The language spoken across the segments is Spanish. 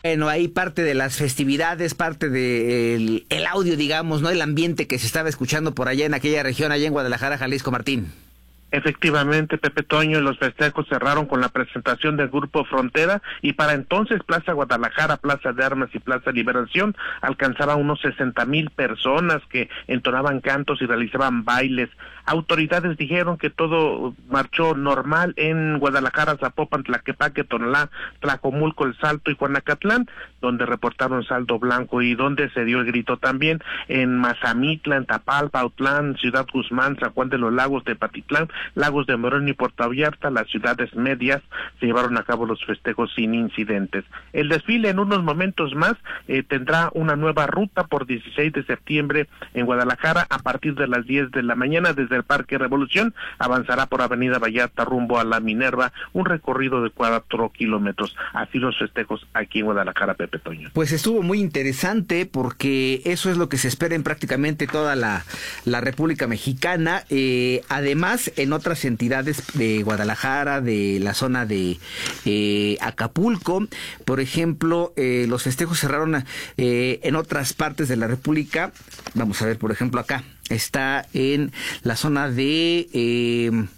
Bueno, ahí parte de las festividades, parte del el audio, digamos, ¿no? El ambiente que se estaba escuchando por allá en aquella región, allá en Guadalajara, Jalisco, Martín. Efectivamente, Pepe Toño, los festejos cerraron con la presentación del Grupo Frontera y para entonces Plaza Guadalajara, Plaza de Armas y Plaza Liberación alcanzaba unos 60,000 personas que entonaban cantos y realizaban bailes. Autoridades dijeron que todo marchó normal en Guadalajara, Zapopan, Tlaquepaque, Tonalá, Tlajomulco, El Salto y Juanacatlán, donde reportaron saldo blanco y donde se dio el grito también en Mazamitla, en Tapalpa, Autlán, Ciudad Guzmán, San Juan de los Lagos, Tepatitlán, Lagos de Moreno y Puerto Vallarta, las ciudades medias, se llevaron a cabo los festejos sin incidentes. El desfile en unos momentos más tendrá una nueva ruta por 16 de septiembre en Guadalajara a partir de las 10 de la mañana desde el Parque Revolución, avanzará por Avenida Vallarta rumbo a la Minerva, un recorrido de 4 kilómetros. Así los festejos aquí en Guadalajara, Pepe Toño. Pues estuvo muy interesante porque eso es lo que se espera en prácticamente toda la República Mexicana. Además, en otras entidades de Guadalajara, de la zona de Acapulco, por ejemplo, los festejos cerraron en otras partes de la República. Vamos a ver, por ejemplo, acá está en la zona de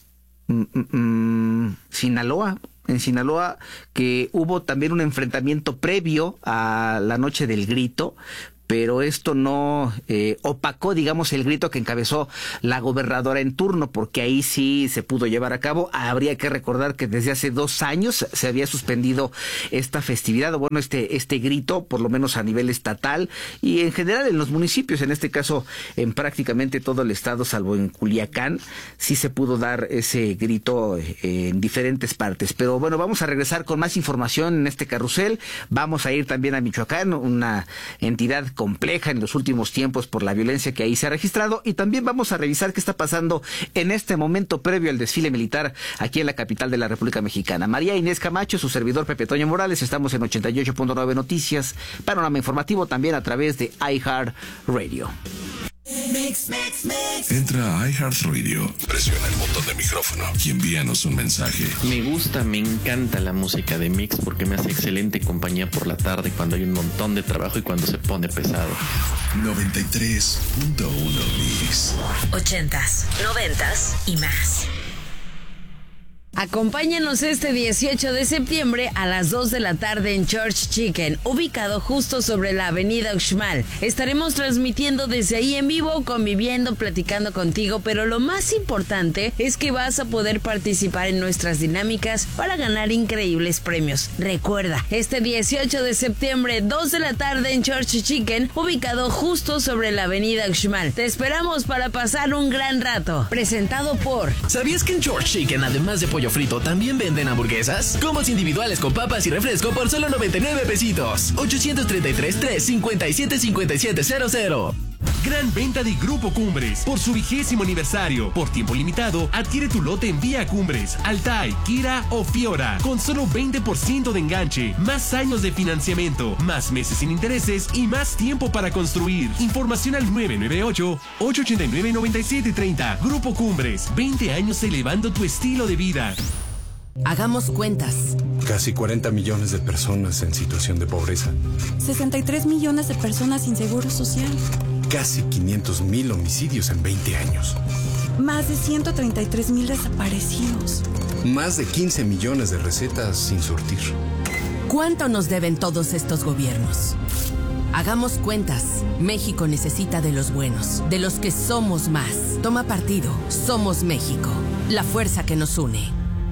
Sinaloa. En Sinaloa, que hubo también un enfrentamiento previo a la noche del grito, pero esto no opacó, digamos, el grito que encabezó la gobernadora en turno, porque ahí sí se pudo llevar a cabo. Habría que recordar que desde hace 2 años se había suspendido esta festividad, o bueno, este grito, por lo menos a nivel estatal, y en general en los municipios, en este caso en prácticamente todo el estado, salvo en Culiacán, sí se pudo dar ese grito en diferentes partes. Pero bueno, vamos a regresar con más información en este carrusel. Vamos a ir también a Michoacán, una entidad compleja en los últimos tiempos por la violencia que ahí se ha registrado, y también vamos a revisar qué está pasando en este momento previo al desfile militar aquí en la capital de la República Mexicana. María Inés Camacho, su servidor Pepe Toño Morales, estamos en 88.9 Noticias, panorama informativo también a través de iHeartRadio. Entra a iHeartRadio, presiona el botón de micrófono y envíanos un mensaje. Me encanta la música de Mix porque me hace excelente compañía por la tarde cuando hay un montón de trabajo y cuando se pone pesado. 93.1 Mix. 80s, 90s y más. Acompáñanos este 18 de septiembre a las 2 de la tarde en Church Chicken, ubicado justo sobre la avenida Uxmal. Estaremos transmitiendo desde ahí en vivo, conviviendo, platicando contigo, pero lo más importante es que vas a poder participar en nuestras dinámicas para ganar increíbles premios. Recuerda, este 18 de septiembre, 2 de la tarde en Church Chicken, ubicado justo sobre la avenida Uxmal. Te esperamos para pasar un gran rato. Presentado por... ¿Sabías que en Church Chicken, además de pollo frito, también venden hamburguesas? Combos individuales con papas y refresco por solo 99 pesitos. 833-357-5700. Gran venta de Grupo Cumbres por su 20º aniversario. Por tiempo limitado, adquiere tu lote en Vía Cumbres, Altai, Kira o Fiora con solo 20% de enganche, más años de financiamiento, más meses sin intereses y más tiempo para construir. Información al 998-889-9730. Grupo Cumbres, 20 años elevando tu estilo de vida. Hagamos cuentas. Casi 40 millones de personas en situación de pobreza. 63 millones de personas sin seguro social. Casi 500,000 homicidios en 20 años. Más de 133,000 desaparecidos. Más de 15 millones de recetas sin surtir. ¿Cuánto nos deben todos estos gobiernos? Hagamos cuentas. México necesita de los buenos, de los que somos más. Toma partido. Somos México. La fuerza que nos une.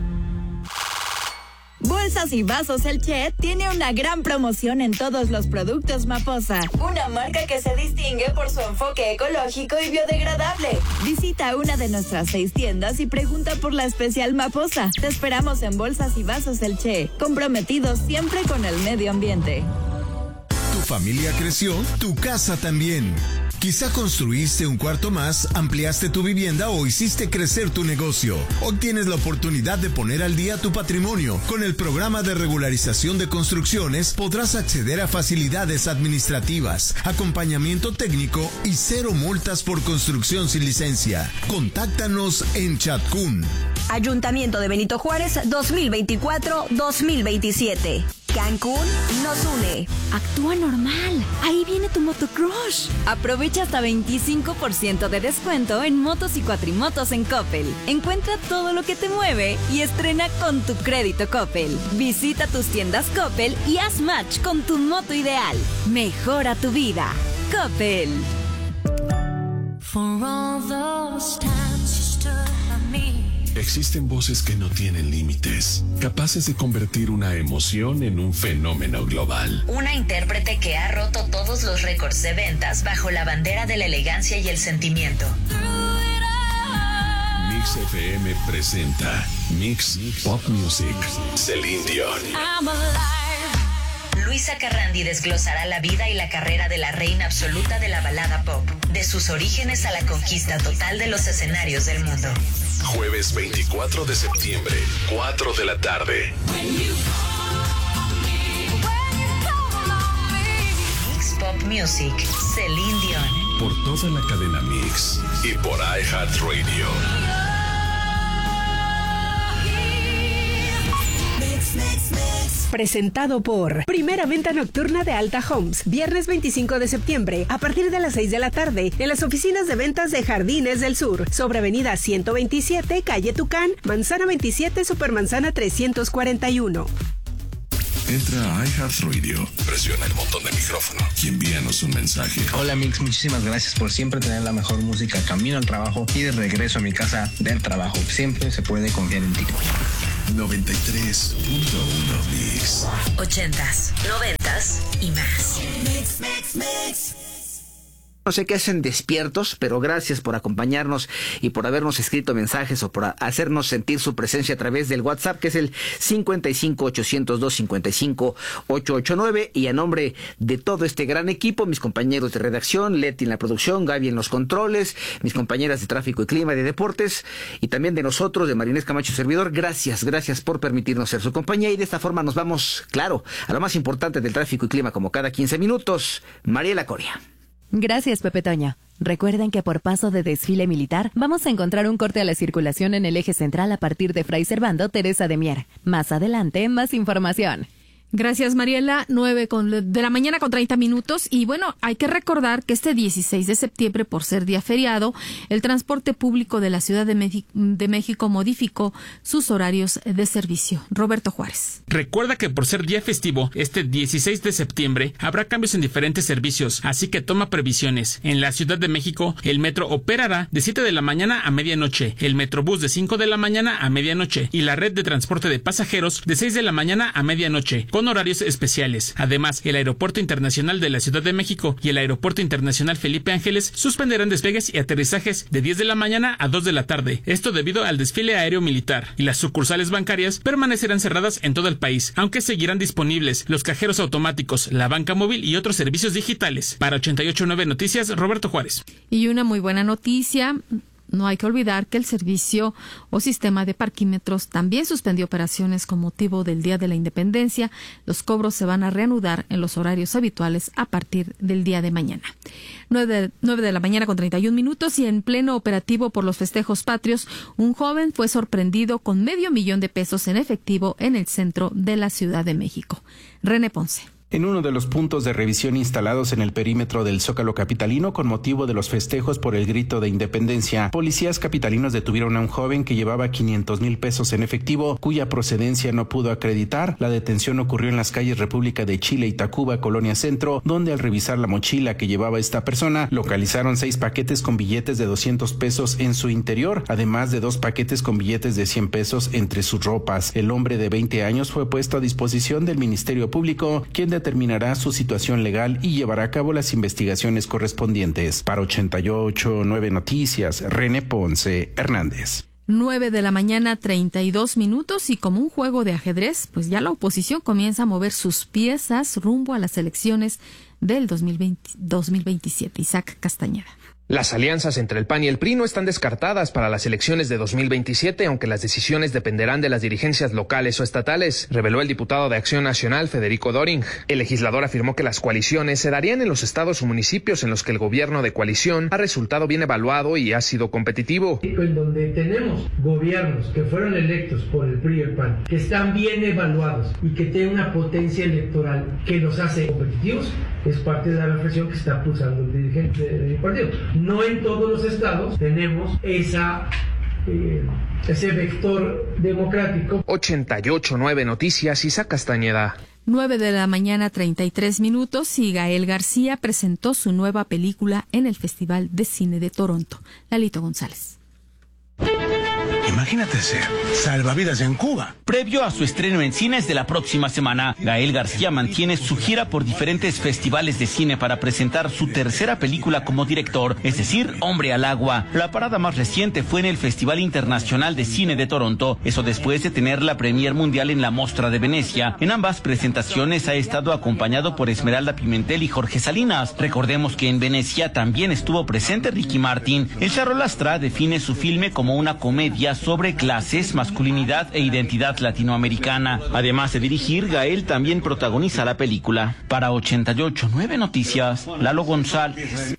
Bolsas y Vasos El Che tiene una gran promoción en todos los productos Maposa, una marca que se distingue por su enfoque ecológico y biodegradable. Visita una de nuestras 6 tiendas y pregunta por la especial Maposa. Te esperamos en Bolsas y Vasos El Che, comprometidos siempre con el medio ambiente. Tu familia creció, tu casa también. Quizá construiste un cuarto más, ampliaste tu vivienda o hiciste crecer tu negocio. Hoy tienes la oportunidad de poner al día tu patrimonio. Con el programa de regularización de construcciones podrás acceder a facilidades administrativas, acompañamiento técnico y 0 multas por construcción sin licencia. Contáctanos en Chatcún. Ayuntamiento de Benito Juárez 2024-2027. Cancún nos une. Actúa normal. Ahí viene tu motocrush. Aprovecha hasta 25% de descuento en motos y cuatrimotos en Coppel. Encuentra todo lo que te mueve y estrena con tu crédito Coppel. Visita tus tiendas Coppel y haz match con tu moto ideal. Mejora tu vida. Coppel. For all those times you stood by me. Existen voces que no tienen límites, capaces de convertir una emoción en un fenómeno global. Una intérprete que ha roto todos los récords de ventas bajo la bandera de la elegancia y el sentimiento. Mix FM presenta Mix Pop Music. Celine Dion. Luisa Carrandi desglosará la vida y la carrera de la reina absoluta de la balada pop, de sus orígenes a la conquista total de los escenarios del mundo. Jueves 24 de septiembre, 4 de la tarde. Mix Pop Music, Celine Dion. Por toda la cadena Mix y por iHeartRadio. Presentado por Primera Venta Nocturna de Alta Homes, viernes 25 de septiembre, a partir de las 6 de la tarde, en las oficinas de ventas de Jardines del Sur, sobre Avenida 127, Calle Tucán, Manzana 27, Supermanzana 341. Entra a iHeartRadio, presiona el botón de micrófono y envíanos un mensaje. Hola Mix, muchísimas gracias por siempre tener la mejor música camino al trabajo y de regreso a mi casa del trabajo. Siempre se puede confiar en ti. 93.1 Mix. 80s, 90s y más. Mix, mix, mix. No sé qué hacen despiertos, pero gracias por acompañarnos y por habernos escrito mensajes o por hacernos sentir su presencia a través del WhatsApp, que es el 55-802-55-889. Y a nombre de todo este gran equipo, mis compañeros de redacción, Leti en la producción, Gaby en los controles, mis compañeras de tráfico y clima y de deportes, y también de nosotros, de Marinés Camacho Servidor, gracias por permitirnos ser su compañía. Y de esta forma nos vamos, claro, a lo más importante del tráfico y clima, como cada 15 minutos. Mariela Coria. Gracias, Pepe Toño. Recuerden que por paso de desfile militar vamos a encontrar un corte a la circulación en el eje central a partir de Fray Servando Teresa de Mier. Más adelante, más información. Gracias, Mariela. 9 de la mañana con 30 minutos. Y bueno, hay que recordar que este 16 de septiembre, por ser día feriado, el transporte público de la Ciudad de México modificó sus horarios de servicio. Roberto Juárez. Recuerda que por ser día festivo, este 16 de septiembre, habrá cambios en diferentes servicios, así que toma previsiones. En la Ciudad de México, el metro operará de 7 de la mañana a medianoche, el metrobús de 5 de la mañana a medianoche y la red de transporte de pasajeros de 6 de la mañana a medianoche, con horarios especiales. Además, el Aeropuerto Internacional de la Ciudad de México y el Aeropuerto Internacional Felipe Ángeles suspenderán despegues y aterrizajes de 10 de la mañana a 2 de la tarde. Esto debido al desfile aéreo militar. Y las sucursales bancarias permanecerán cerradas en todo el país, aunque seguirán disponibles los cajeros automáticos, la banca móvil y otros servicios digitales. Para 88.9 Noticias, Roberto Juárez. Y una muy buena noticia. No hay que olvidar que el servicio o sistema de parquímetros también suspendió operaciones con motivo del Día de la Independencia. Los cobros se van a reanudar en los horarios habituales a partir del día de mañana. 9 de la mañana con 31 minutos y en pleno operativo por los festejos patrios, un joven fue sorprendido con $500,000 en efectivo en el centro de la Ciudad de México. René Ponce. En uno de los puntos de revisión instalados en el perímetro del Zócalo capitalino con motivo de los festejos por el grito de independencia, policías capitalinos detuvieron a un joven que llevaba $500,000 en efectivo, cuya procedencia no pudo acreditar. La detención ocurrió en las calles República de Chile y Tacuba, Colonia Centro, donde al revisar la mochila que llevaba esta persona, localizaron 6 paquetes con billetes de $200 en su interior, además de 2 paquetes con billetes de $100 entre sus ropas. El hombre de 20 años fue puesto a disposición del Ministerio Público, quien determinará su situación legal y llevará a cabo las investigaciones correspondientes. Para 88.9 Noticias, René Ponce Hernández. 9 de la mañana, 32 minutos, y como un juego de ajedrez, pues ya la oposición comienza a mover sus piezas rumbo a las elecciones del 2027. Isaac Castañeda. Las alianzas entre el PAN y el PRI no están descartadas para las elecciones de 2027, aunque las decisiones dependerán de las dirigencias locales o estatales, reveló el diputado de Acción Nacional, Federico Doring. El legislador afirmó que las coaliciones se darían en los estados o municipios en los que el gobierno de coalición ha resultado bien evaluado y ha sido competitivo. En donde tenemos gobiernos que fueron electos por el PRI y el PAN, que están bien evaluados y que tienen una potencia electoral que los hace competitivos, es parte de la reflexión que está pulsando el dirigente del partido. No en todos los estados tenemos ese vector democrático. 88.9 Noticias, Isaac Castañeda. 9:33 a.m. y Gael García presentó su nueva película en el Festival de Cine de Toronto. Lalito González. Imagínate ser salvavidas en Cuba. Previo a su estreno en cines de la próxima semana, Gael García mantiene su gira por diferentes festivales de cine para presentar su tercera película como director, es decir, Hombre al Agua. La parada más reciente fue en el Festival Internacional de Cine de Toronto, eso después de tener la premier mundial en la Mostra de Venecia. En ambas presentaciones ha estado acompañado por Esmeralda Pimentel y Jorge Salinas. Recordemos que en Venecia también estuvo presente Ricky Martin. El Charro Lastra define su filme como una comedia sobre clases, masculinidad e identidad latinoamericana. Además de dirigir, Gael también protagoniza la película. Para 88.9 Noticias, Lalo González.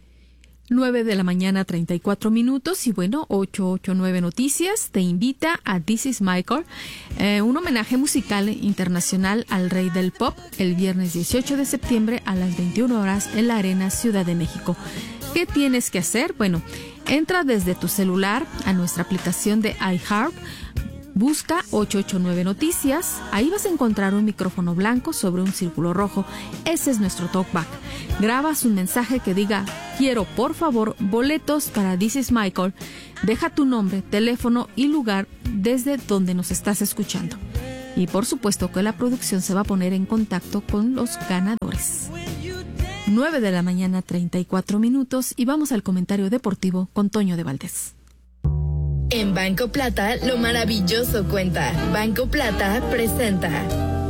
9:34 a.m. y bueno, 889 Noticias te invita a This Is Michael, un homenaje musical internacional al rey del pop, el viernes 18 de septiembre a las 21 horas en la Arena Ciudad de México. ¿Qué tienes que hacer? Bueno, entra desde tu celular a nuestra aplicación de iHeart, busca 889 Noticias, ahí vas a encontrar un micrófono blanco sobre un círculo rojo, ese es nuestro talkback. Grabas un mensaje que diga, quiero por favor boletos para This Is Michael, deja tu nombre, teléfono y lugar desde donde nos estás escuchando. Y por supuesto que la producción se va a poner en contacto con los ganadores. 9:34 a.m. y vamos al comentario deportivo con Toño de Valdés. En Banco Plata, lo maravilloso cuenta. Banco Plata presenta.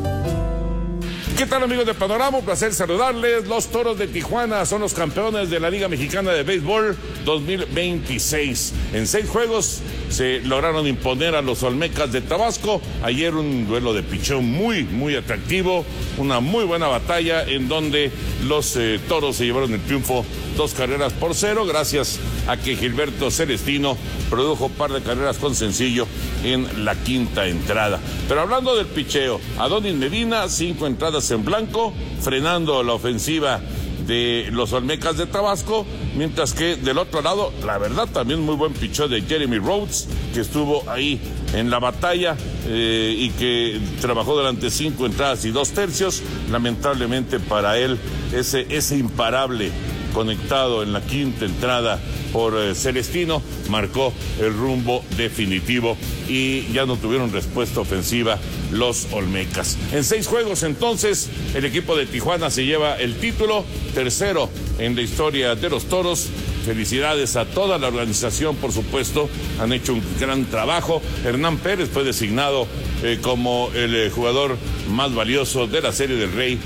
¿Qué tal, amigos de Panorama? Un placer saludarles. Los Toros de Tijuana son los campeones de la Liga Mexicana de Béisbol 2026. En 6 juegos se lograron imponer a los Olmecas de Tabasco. Ayer un duelo de picheo muy atractivo, una muy buena batalla en donde los Toros se llevaron el triunfo 2-0 gracias a que Gilberto Celestino produjo un par de carreras con sencillo en la quinta entrada. Pero hablando del picheo, Adonis Medina, 5 entradas en blanco, frenando la ofensiva de los Olmecas de Tabasco, mientras que del otro lado, la verdad, también muy buen picheo de Jeremy Rhodes, que estuvo ahí en la batalla y que trabajó durante 5 entradas y 2 tercios. Lamentablemente para él, ese imparable conectado en la quinta entrada por Celestino marcó el rumbo definitivo y ya no tuvieron respuesta ofensiva los Olmecas. En 6 juegos entonces el equipo de Tijuana se lleva el título, tercero en la historia de los Toros. Felicidades a toda la organización, por supuesto, han hecho un gran trabajo. Hernán Pérez fue designado como el jugador más valioso de la Serie del Rey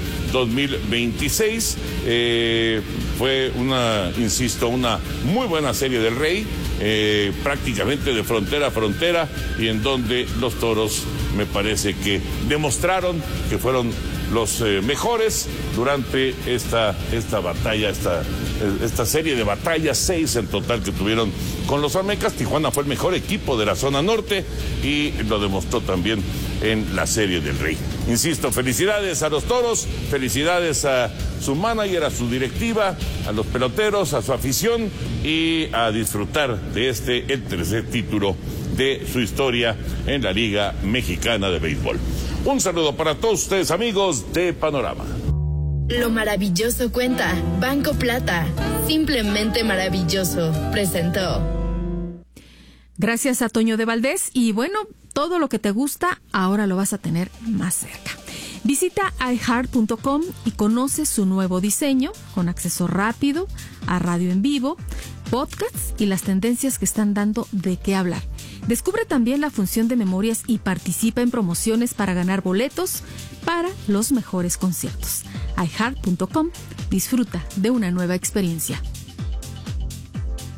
2026. Fue una muy buena Serie del Rey, prácticamente de frontera a frontera, y en donde los Toros me parece que demostraron que fueron los mejores durante esta batalla, esta serie de batallas, 6 en total que tuvieron con los Olmecas. Tijuana fue el mejor equipo de la zona norte y lo demostró también en la Serie del Rey. Insisto, felicidades a los Toros, felicidades a su manager, a su directiva, a los peloteros, a su afición y a disfrutar de el tercer título de su historia en la Liga Mexicana de Béisbol. Un saludo para todos ustedes, amigos de Panorama. Lo maravilloso cuenta. Banco Plata. Simplemente maravilloso. Presentó. Gracias a Toño de Valdés. Y bueno, todo lo que te gusta ahora lo vas a tener más cerca. Visita iHeart.com y conoce su nuevo diseño con acceso rápido a radio en vivo, podcasts y las tendencias que están dando de qué hablar. Descubre también la función de memorias y participa en promociones para ganar boletos para los mejores conciertos. iHeart.com. Disfruta de una nueva experiencia.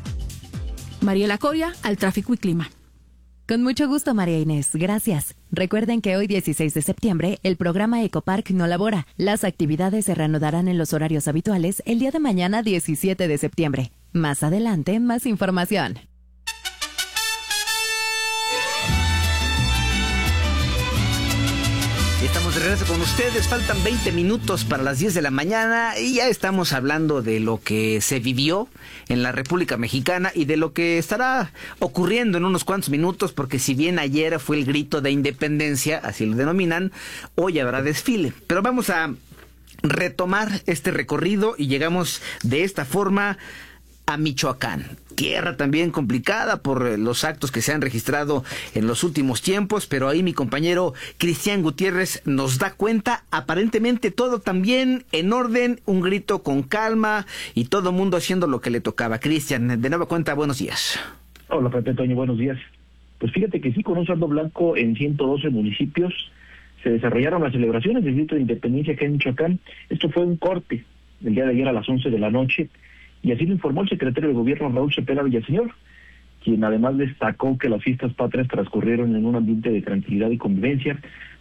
Mariela Coria, al tráfico y clima. Con mucho gusto, María Inés. Gracias. Recuerden que hoy, 16 de septiembre, el programa Ecopark no labora. Las actividades se reanudarán en los horarios habituales el día de mañana, 17 de septiembre. Más adelante, más información. Estamos de regreso con ustedes, faltan 20 minutos para las 10 de la mañana y ya estamos hablando de lo que se vivió en la República Mexicana y de lo que estará ocurriendo en unos cuantos minutos, porque si bien ayer fue el grito de independencia, así lo denominan, hoy habrá desfile. Pero vamos a retomar este recorrido y llegamos de esta forma a Michoacán. Tierra también complicada por los actos que se han registrado en los últimos tiempos, pero ahí mi compañero Cristian Gutiérrez nos da cuenta, aparentemente todo también en orden, un grito con calma y todo el mundo haciendo lo que le tocaba. Cristian, de nueva cuenta, buenos días. Hola, Pepe Toño, buenos días. Pues fíjate que sí, con un saldo blanco en 112 municipios se desarrollaron las celebraciones del grito de independencia acá en Michoacán. Esto fue un corte el día de ayer a las 11 de la noche. Y así lo informó el secretario de Gobierno, Raúl Cepeda Villaseñor, quien además destacó que las fiestas patrias transcurrieron en un ambiente de tranquilidad y convivencia,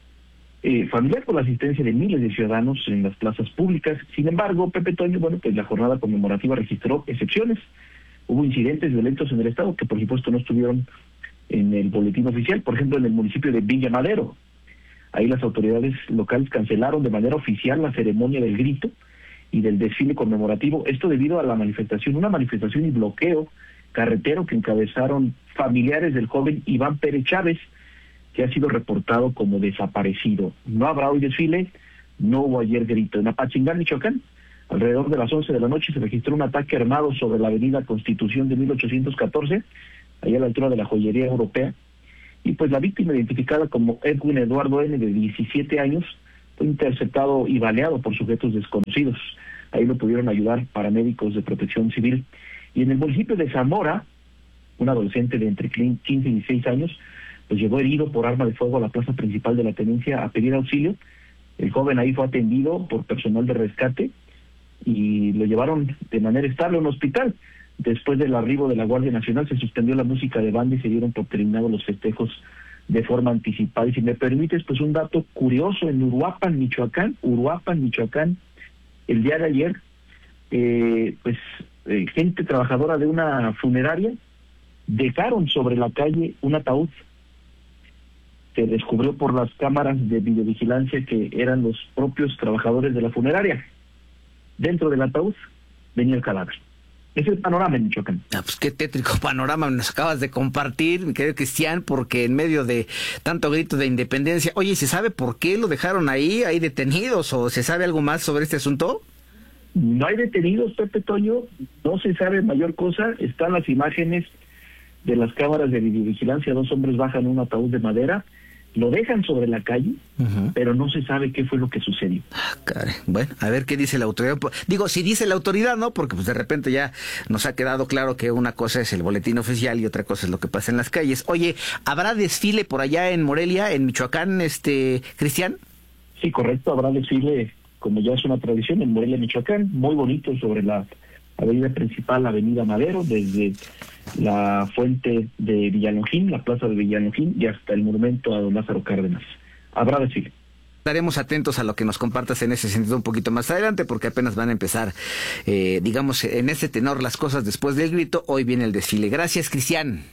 familiar por la asistencia de miles de ciudadanos en las plazas públicas. Sin embargo, Pepe Toño, pues la jornada conmemorativa registró excepciones. Hubo incidentes violentos en el estado que por supuesto no estuvieron en el boletín oficial, por ejemplo en el municipio de Villa Madero. Ahí las autoridades locales cancelaron de manera oficial la ceremonia del grito y del desfile conmemorativo, esto debido a la manifestación, una manifestación y bloqueo carretero que encabezaron familiares del joven Iván Pérez Chávez, que ha sido reportado como desaparecido. No habrá hoy desfile, no hubo ayer grito. En Apachingán, Michoacán, alrededor de las 11 de la noche se registró un ataque armado sobre la avenida Constitución de 1814, allá a la altura de la joyería europea, y pues la víctima, identificada como Edwin Eduardo N., de 17 años, fue interceptado y baleado por sujetos desconocidos. Ahí lo pudieron ayudar paramédicos de Protección Civil. Y en el municipio de Zamora, un adolescente de entre 15 y 16 años, pues llegó herido por arma de fuego a la plaza principal de la tenencia a pedir auxilio. El joven ahí fue atendido por personal de rescate y lo llevaron de manera estable a un hospital. Después del arribo de la Guardia Nacional se suspendió la música de banda y se dieron por terminados los festejos de forma anticipada. Y si me permites, pues un dato curioso, en Uruapan, Michoacán, el día de ayer, gente trabajadora de una funeraria dejaron sobre la calle un ataúd. Se descubrió por las cámaras de videovigilancia que eran los propios trabajadores de la funeraria. Dentro del ataúd venía el cadáver. Es el panorama en Michoacán. Pues qué tétrico panorama nos acabas de compartir, mi querido Cristian, porque en medio de tanto grito de independencia, oye, ¿se sabe por qué lo dejaron ahí detenidos, o se sabe algo más sobre este asunto? No hay detenidos, Pepe Toño, no se sabe mayor cosa. Están las imágenes de las cámaras de videovigilancia, 2 hombres bajan un ataúd de madera, lo dejan sobre la calle, pero no se sabe qué fue lo que sucedió. Caray. Bueno, a ver qué dice la autoridad. Digo, si dice la autoridad, ¿no? Porque pues de repente ya nos ha quedado claro que una cosa es el boletín oficial y otra cosa es lo que pasa en las calles. Oye, ¿habrá desfile por allá en Morelia, en Michoacán, Cristian? Sí, correcto, habrá desfile, como ya es una tradición, en Morelia, Michoacán, muy bonito, sobre la avenida principal, Avenida Madero, desde la fuente de Villalongín, la plaza de Villalongín, y hasta el monumento a don Lázaro Cárdenas. Habrá desfile. Estaremos atentos a lo que nos compartas en ese sentido un poquito más adelante, porque apenas van a empezar, digamos, en ese tenor las cosas después del grito. Hoy viene el desfile. Gracias, Cristian.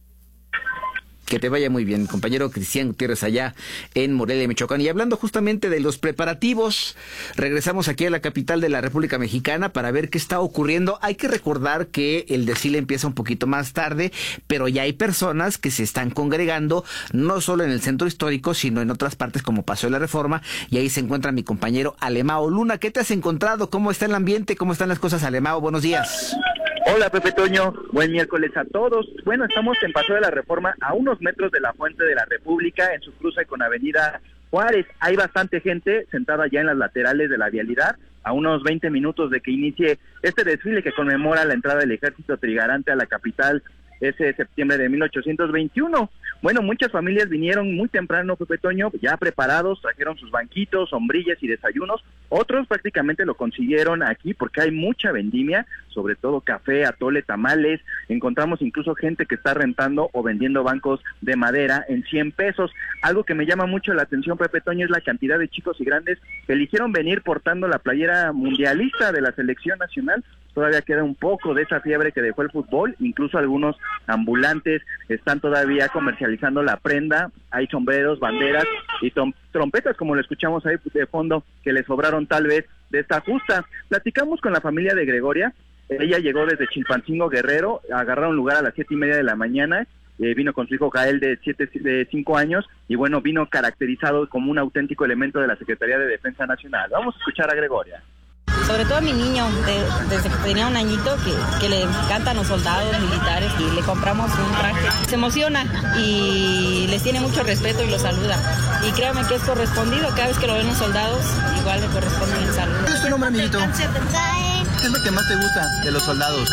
Que te vaya muy bien, compañero Cristian Gutiérrez, allá en Morelia, Michoacán. Y hablando justamente de los preparativos, regresamos aquí a la capital de la República Mexicana para ver qué está ocurriendo. Hay que recordar que el desfile empieza un poquito más tarde, pero ya hay personas que se están congregando, no solo en el centro histórico, sino en otras partes como Paseo de la Reforma, y ahí se encuentra mi compañero Alemao Luna. ¿Qué te has encontrado? ¿Cómo está el ambiente? ¿Cómo están las cosas, Alemao? Buenos días. Hola, Pepe Toño, buen miércoles a todos. Bueno, estamos en Paseo de la Reforma, a unos metros de la Fuente de la República, en su cruce con Avenida Juárez. Hay bastante gente sentada ya en las laterales de la vialidad, a unos 20 minutos de que inicie este desfile que conmemora la entrada del Ejército Trigarante a la capital ese septiembre de 1821. Bueno, muchas familias vinieron muy temprano, Pepe Toño, ya preparados, trajeron sus banquitos, sombrillas y desayunos. Otros prácticamente lo consiguieron aquí porque hay mucha vendimia, sobre todo café, atole, tamales. Encontramos incluso gente que está rentando o vendiendo bancos de madera en 100 pesos. Algo que me llama mucho la atención, Pepe Toño, es la cantidad de chicos y grandes que eligieron venir portando la playera mundialista de la selección nacional. Todavía queda un poco de esa fiebre que dejó el fútbol, incluso algunos ambulantes están todavía comercializando la prenda, hay sombreros, banderas y trompetas, como lo escuchamos ahí de fondo, que les sobraron tal vez de esta justa. Platicamos con la familia de Gregoria, ella llegó desde Chilpancingo, Guerrero, agarraron lugar a las 7:30 de la mañana, vino con su hijo Gael de 5 años, y bueno, vino caracterizado como un auténtico elemento de la Secretaría de Defensa Nacional. Vamos a escuchar a Gregoria. Sobre todo a mi niño, desde que tenía un añito, que le encantan los soldados militares, y le compramos un traje. Se emociona y les tiene mucho respeto y los saluda. Y créanme que es correspondido, cada vez que lo ven los soldados, igual le corresponde el saludo. ¿Cuál es tu nombre, amiguito? ¿Qué es lo que más te gusta de los soldados?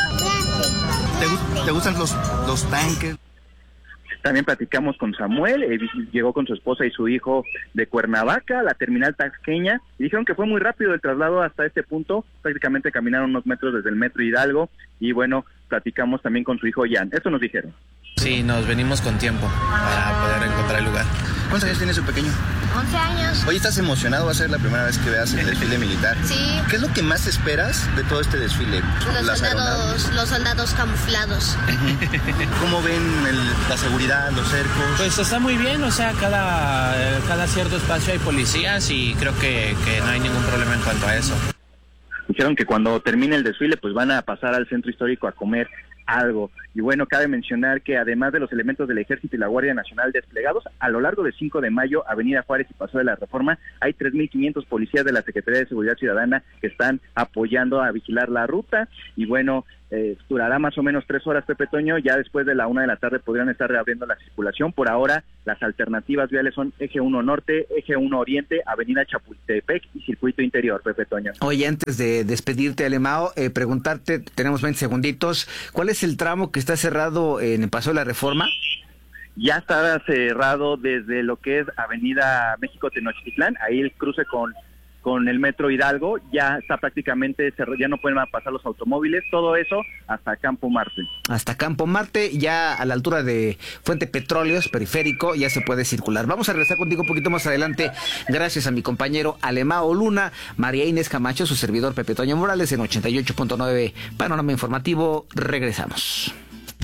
¿Te gustan los tanques? También platicamos con Samuel, llegó con su esposa y su hijo de Cuernavaca a la terminal tasqueña, y dijeron que fue muy rápido el traslado hasta este punto, prácticamente caminaron unos metros desde el metro Hidalgo, y bueno, platicamos también con su hijo Jan. Esto nos dijeron. Sí, nos venimos con tiempo para poder encontrar el lugar. ¿Cuántos años tiene su pequeño? 11 años. Oye, ¿estás emocionado? ¿Va a ser la primera vez que veas el desfile militar? Sí. ¿Qué es lo que más esperas de todo este desfile? Los soldados camuflados. ¿Cómo ven la seguridad, los cercos? Pues está muy bien, o sea, cada cierto espacio hay policías y creo que no hay ningún problema en cuanto a eso. Dijeron que cuando termine el desfile pues van a pasar al centro histórico a comer algo. Y bueno, cabe mencionar que además de los elementos del Ejército y la Guardia Nacional desplegados, a lo largo de 5 de mayo, Avenida Juárez y Paseo de la Reforma, hay 3,500 policías de la Secretaría de Seguridad Ciudadana que están apoyando a vigilar la ruta. Y bueno, durará más o menos 3 horas, Pepe Toño. Ya después de la 1 de la tarde podrían estar reabriendo la circulación. Por ahora, las alternativas viales son Eje 1 Norte, Eje 1 Oriente, Avenida Chapultepec y Circuito Interior, Pepe Toño. Oye, antes de despedirte, Alemao, preguntarte, tenemos 20 segunditos, ¿cuál es el tramo que está cerrado en el Paseo de la Reforma? Ya está cerrado desde lo que es Avenida México Tenochtitlán, ahí el cruce con el metro Hidalgo, ya está prácticamente cerrado, ya no pueden pasar los automóviles, todo eso hasta Campo Marte. Hasta Campo Marte, ya a la altura de Fuente Petróleos, periférico, ya se puede circular. Vamos a regresar contigo un poquito más adelante, gracias a mi compañero Alemao Luna, María Inés Camacho, su servidor Pepe Toño Morales en 88.9 Panorama Informativo. Regresamos.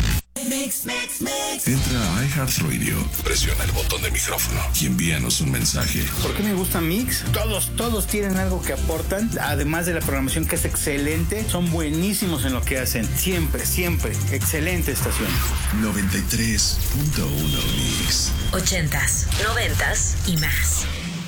Entra a iHeartRadio, presiona el botón de micrófono y envíanos un mensaje. ¿Por qué me gusta Mix? Todos tienen algo que aportan, además de la programación que es excelente, son buenísimos en lo que hacen, siempre, excelente estación. 93.1 Mix. 80s, 90s y más.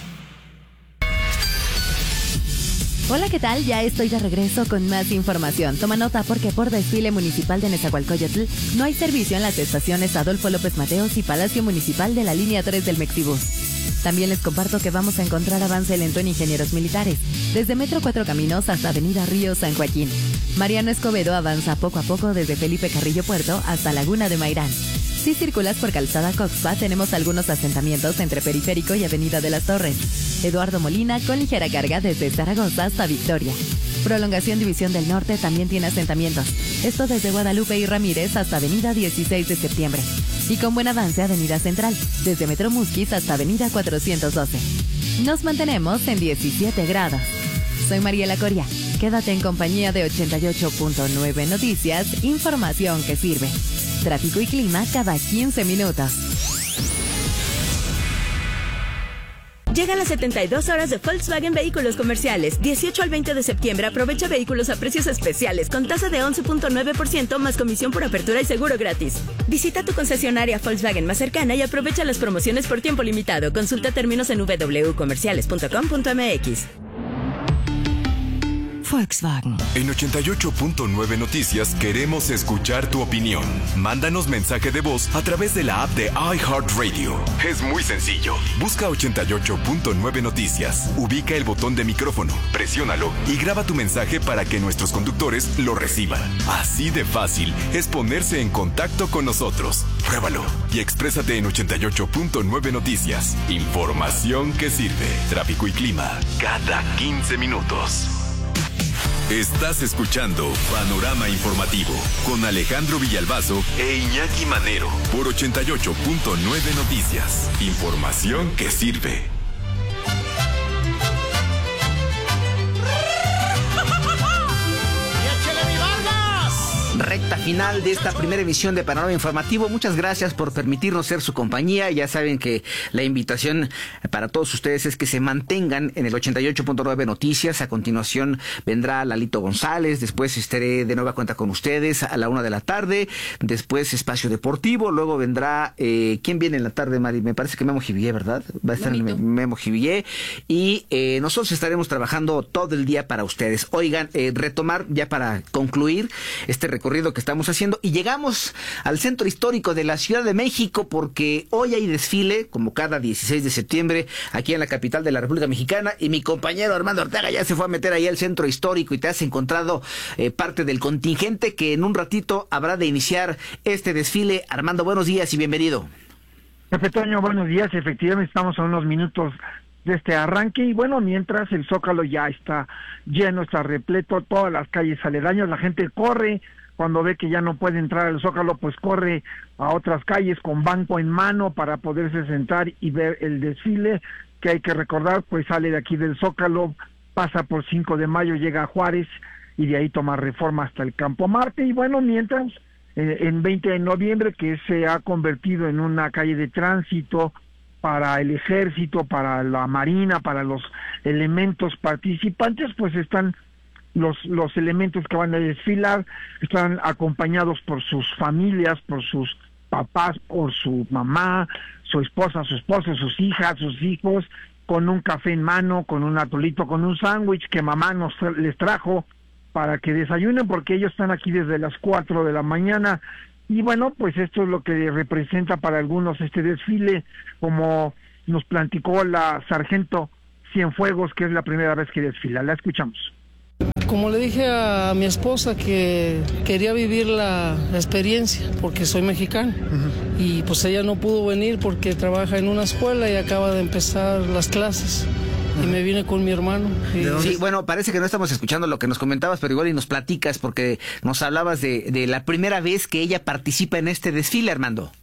Hola, ¿qué tal? Ya estoy de regreso con más información. Toma nota porque por desfile municipal de Nezahualcóyotl no hay servicio en las estaciones Adolfo López Mateos y Palacio Municipal de la línea 3 del Mexibus. También les comparto que vamos a encontrar avance lento en ingenieros militares, desde Metro Cuatro Caminos hasta Avenida Río San Joaquín. Mariano Escobedo avanza poco a poco desde Felipe Carrillo Puerto hasta Laguna de Mairán. Si circulas por Calzada Coxpa, tenemos algunos asentamientos entre Periférico y Avenida de las Torres. Eduardo Molina con ligera carga desde Zaragoza hasta Victoria. Prolongación División del Norte también tiene asentamientos. Esto desde Guadalupe y Ramírez hasta Avenida 16 de septiembre. Y con buen avance Avenida Central, desde Metro Musquis hasta Avenida 412. Nos mantenemos en 17 grados. Soy Mariela Coria. Quédate en compañía de 88.9 Noticias, información que sirve. Tráfico y clima cada 15 minutos. Llegan las 72 horas de Volkswagen Vehículos Comerciales. 18 al 20 de septiembre aprovecha vehículos a precios especiales con tasa de 11.9% más comisión por apertura y seguro gratis. Visita tu concesionaria Volkswagen más cercana y aprovecha las promociones por tiempo limitado. Consulta términos en www.comerciales.com.mx. Volkswagen. En 88.9 Noticias queremos escuchar tu opinión. Mándanos mensaje de voz a través de la app de iHeartRadio. Es muy sencillo. Busca 88.9 Noticias. Ubica el botón de micrófono, presiónalo y graba tu mensaje para que nuestros conductores lo reciban. Así de fácil es ponerse en contacto con nosotros. Pruébalo y exprésate en 88.9 Noticias. Información que sirve. Tráfico y clima cada 15 minutos. Estás escuchando Panorama Informativo con Alejandro Villalbazo e Iñaki Manero por 88.9 Noticias. Información que sirve. Recta final de esta primera emisión de Panorama Informativo. Muchas gracias por permitirnos ser su compañía. Ya saben que la invitación para todos ustedes es que se mantengan en el 88.9 Noticias. A continuación vendrá Lalito González. Después estaré de nueva cuenta con ustedes a la 1 de la tarde. Después Espacio Deportivo. Luego vendrá... ¿quién viene en la tarde, Mari? Me parece que Memo Jivillé, ¿verdad? Va a estar Memo Jivillé. Y nosotros estaremos trabajando todo el día para ustedes. Oigan, retomar ya para concluir este recorrido que estamos haciendo y llegamos al centro histórico de la Ciudad de México porque hoy hay desfile como cada 16 de septiembre aquí en la capital de la República Mexicana y mi compañero Armando Ortega ya se fue a meter ahí al centro histórico y te has encontrado parte del contingente que en un ratito habrá de iniciar este desfile. Armando, buenos días y bienvenido. Pepe Toño, buenos días. Efectivamente estamos a unos minutos de este arranque y bueno, mientras el Zócalo ya está lleno, está repleto, todas las calles aledañas, la gente corre. Cuando ve que ya no puede entrar al Zócalo, pues corre a otras calles con banco en mano para poderse sentar y ver el desfile, que hay que recordar, pues sale de aquí del Zócalo, pasa por 5 de Mayo, llega a Juárez y de ahí toma Reforma hasta el Campo Marte. Y bueno, mientras, en 20 de noviembre, que se ha convertido en una calle de tránsito para el ejército, para la marina, para los elementos participantes, pues están... Los elementos que van a desfilar están acompañados por sus familias, por sus papás, por su mamá, su esposa, su esposo, sus hijas, sus hijos, con un café en mano, con un atolito, con un sándwich que mamá les trajo para que desayunen, porque ellos están aquí desde las 4 de la mañana. Y bueno, pues esto es lo que representa para algunos este desfile, como nos platicó la sargento Cienfuegos, que es la primera vez que desfila. La escuchamos. Como le dije a mi esposa que quería vivir la experiencia porque soy mexicano y pues ella no pudo venir porque trabaja en una escuela y acaba de empezar las clases y me vine con mi hermano. Sí, bueno, parece que no estamos escuchando lo que nos comentabas, pero igual y nos platicas porque nos hablabas de la primera vez que ella participa en este desfile, Armando.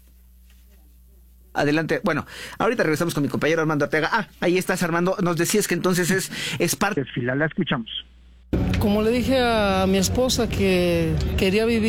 Adelante. Bueno, ahorita regresamos con mi compañero Armando Ortega. Ahí estás, Armando. Nos decías que entonces es parte... Desfila, la escuchamos. Como le dije a mi esposa que quería vivir